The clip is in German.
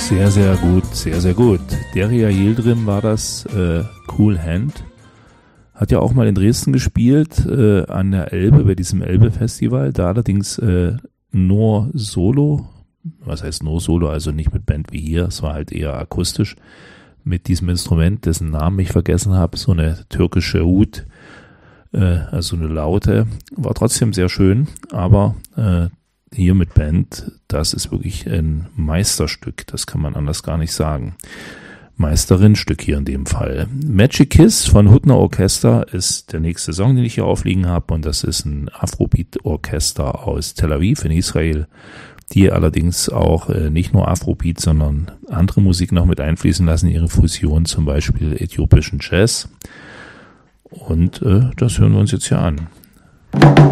Sehr, sehr gut, sehr, sehr gut. Derya Yildirim war das, Cool Hand. Hat ja auch mal in Dresden gespielt, an der Elbe, bei diesem Elbe-Festival. Da allerdings nur Solo. Was heißt nur Solo? Also nicht mit Band wie hier. Es war halt eher akustisch mit diesem Instrument, dessen Namen ich vergessen habe. So eine türkische Ud, also eine Laute. War trotzdem sehr schön, aber hier mit Band, das ist wirklich ein Meisterstück. Das kann man anders gar nicht sagen. Meisterin-Stück hier in dem Fall. Magic Kiss von Hutner Orchester ist der nächste Song, den ich hier aufliegen habe, und das ist ein Afrobeat-Orchester aus Tel Aviv in Israel, die allerdings auch nicht nur Afrobeat, sondern andere Musik noch mit einfließen lassen, ihre Fusion, zum Beispiel äthiopischen Jazz. Und das hören wir uns jetzt hier an.